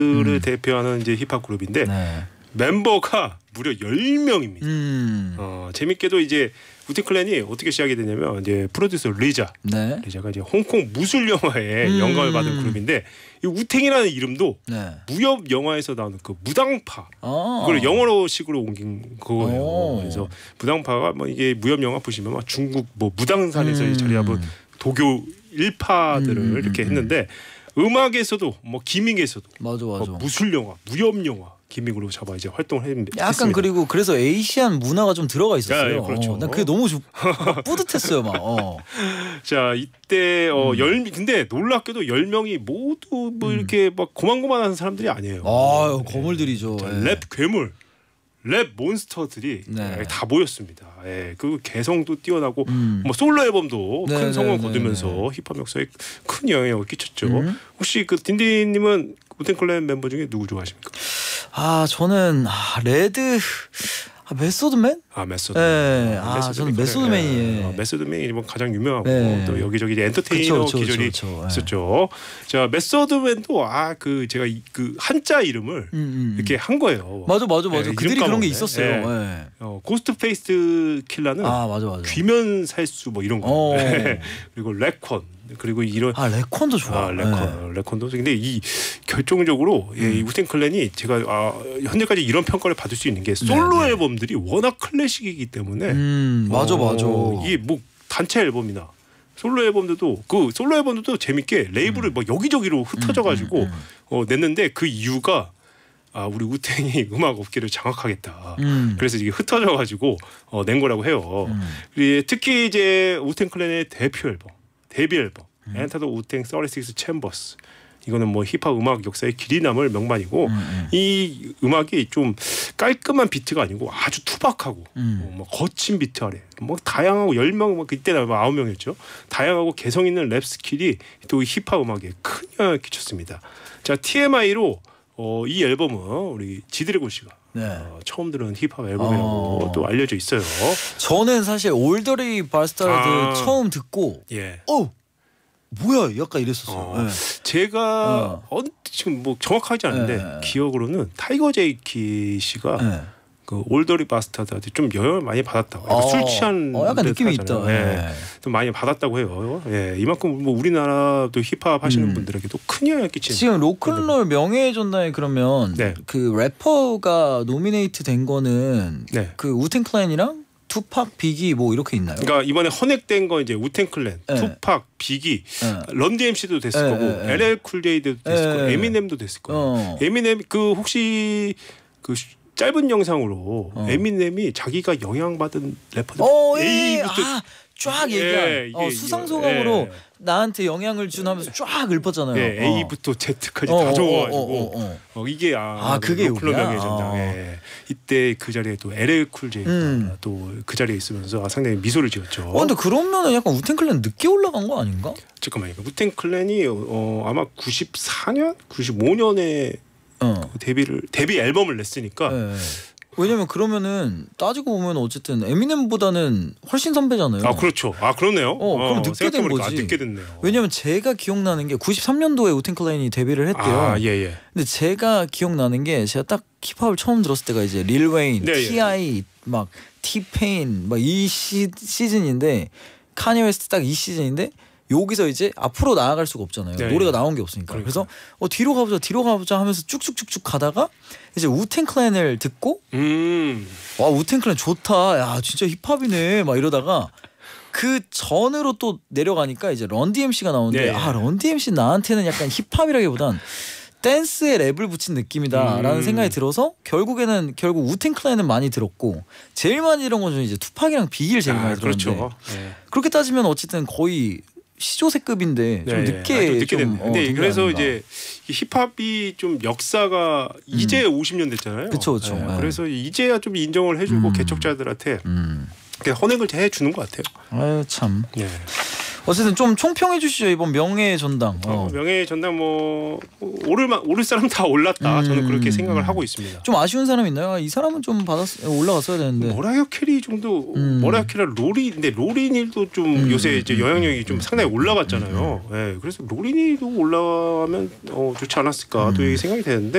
를 대표하는 이제 힙합 그룹인데 네. 멤버가 무려 10명입니다. 재밌게도 이제 우텐 클랜이 어떻게 시작이 되냐면 이제 프로듀서 리자가 이제 홍콩 무술 영화에 영감을 받은 그룹인데 이 우텐이라는 이름도 무협 영화에서 나오는 그 무당파 그걸 영어로식으로 옮긴 그거예요. 그래서 무당파가 뭐 이게 무협 영화 보시면 막 중국 뭐 무당산에서 자리 잡은 도교 일파들을 이렇게 했는데 음악에서도 뭐 기믹에서도 맞아. 무술 영화, 무협 영화 기믹으로 잡아 이제 활동을 했습니다. 약간 그리고 그래서 에이시안 문화가 좀 들어가 있었어요. 야, 그렇죠. 난 그게 너무 뿌듯했어요, 막. 자, 이때 근데 놀랍게도 10명이 모두 뭐 이렇게 막 고만고만한 사람들이 아니에요. 거물들이죠. 랩 괴물, 랩 몬스터들이 다 모였습니다. 그 개성도 뛰어나고 뭐 솔로 앨범도 큰 성공을 거두면서 힙합 역사에 큰 영향을 끼쳤죠. 혹시 그 딘딘님은 우텐 클랜 멤버 중에 누구 좋아하십니까? 저는 레드 메소드맨? 메소드맨. 저는 메소드맨이에요. 메소드맨이 뭐 가장 유명하고 또 여기저기 이제 엔터테이너 기절이 있었죠. 자, 메소드맨도 그 제가 그 한자 이름을 이렇게 한 거예요. 맞아. 그들이 그런 게 있었어요. 고스트 페이스 킬러는 귀면 살수 뭐 이런 거. 그리고 레콘. 그리고 이런 레콘도 좋아. 레콘도 근데 이 결정적으로 이 우텐 클랜이 제가 현재까지 이런 평가를 받을 수 있는 게 솔로 앨범들이 워낙 클래식이기 때문에 맞아. 이게 뭐 단체 앨범이나 솔로 앨범들도 재밌게 레이블을 뭐 여기저기로 흩어져 가지고 냈는데 그 이유가 우리 우텐이 음악 업계를 장악하겠다. 그래서 이게 흩어져 가지고 낸 거라고 해요. 특히 이제 우텐 클랜의 데뷔 앨범 엔터 더 우텐 36 챔버스 이거는 뭐 힙합 음악 역사의 길이 남을 명반이고 이 음악이 좀 깔끔한 비트가 아니고 아주 투박하고 뭐 거친 비트 아래 뭐 다양하고 10명 뭐 그때는 9명이었죠. 다양하고 개성 있는 랩 스킬이 또 힙합 음악에 큰 영향을 끼쳤습니다. 자, TMI로 이 앨범은 우리 지드래곤 씨가 처음 들은 힙합 앨범이라고 또 알려져 있어요. 저는 사실 올더리 바스타드 처음 듣고 뭐야 약간 이랬었어요. 제가 지금 뭐 정확하지 않은데 기억으로는 타이거 제이키 씨가 그 올더리 바스타드한테 좀 영향을 많이 받았다고. 술 취한 약간 느낌이 있다. 좀 많이 받았다고 해요. 이만큼 뭐 우리나라도 힙합 하시는 분들에게도 큰 영향을 끼치는. 지금 로큰롤 명예의 전당에 그러면 그 래퍼가 노미네이트 된 거는 그 우텐 클랜이랑 투팍, 비기 뭐 이렇게 있나요? 그러니까 이번에 헌액된 거 이제 우텐 클랜, 투팍, 비기, 런 DMC도 됐을 거고, LL 쿨 J도 됐을 거고, 에미넴도 됐을 거고. 에미넴 그 혹시 그 짧은 영상으로 에미넴이 자기가 영향받은 래퍼들 A부터 쫙 얘기해. 수상 소감으로 나한테 영향을 준 하면서 쫙 읊었잖아요. A부터 Z까지 다 적어가지고 이게 그게 로클럽 명예의 전당. 이때 그 자리에 또 LL 쿨 J가 또 그 자리에 있으면서 상당히 미소를 지었죠. 근데 그러면은 약간 우텐 클랜 늦게 올라간 거 아닌가? 잠깐만요. 우텐 클랜이 아마 94년, 95년에 데뷔 앨범을 냈으니까. 왜냐면 그러면은 따지고 보면 어쨌든 에미넴보다는 훨씬 선배잖아요. 그렇죠. 그렇네요. 그럼 늦게 된 거지. 늦게 됐네요. 왜냐면 제가 기억나는 게 93년도에 우텐 클랜이 데뷔를 했대요. 근데 제가 기억나는 게 제가 딱 힙합을 처음 들었을 때가 이제 릴 웨인, T.I. 막 T-Pain 막 이 시즌인데 카니 웨스트 딱 이 시즌인데 여기서 이제 앞으로 나아갈 수가 없잖아요. 노래가 나온 게 없으니까. 그래서 뒤로 가보자 하면서 쭉쭉쭉쭉 가다가 이제 우텐 클랜을 듣고 와 우텐 클랜 좋다. 야 진짜 힙합이네. 막 이러다가 그 전으로 또 내려가니까 이제 런 DMC가 나오는데 런 DMC 나한테는 약간 힙합이라기보단 댄스에 랩을 붙인 느낌이다라는 생각이 들어서 결국 우텐 클랜은 많이 들었고 제일 많이 들은 건 이제 투팍이랑 비기를 제일 많이 들었는데 그렇게 따지면 어쨌든 거의 시조새급인데 좀 늦게 됐는데 그래서 이제 힙합이 좀 역사가 이제 50년 됐잖아요. 그렇죠. 그래서 이제야 좀 인정을 해주고 개척자들한테 헌액을 해주는 것 같아요. 참. 어쨌든 좀 총평해 주시죠. 이번 명예의 전당. 명예의 전당 뭐 오를 사람 다 올랐다. 저는 그렇게 생각을 하고 있습니다. 좀 아쉬운 사람 있나요? 이 사람은 좀 올라갔어야 되는데. 머라이어 캐리 정도. 머라이어 캐리랑 근데 로린일도 좀 요새 이제 영향력이 좀 상당히 올라갔잖아요. 그래서 로린일도 올라가면 좋지 않았을까 또 생각이 되는데.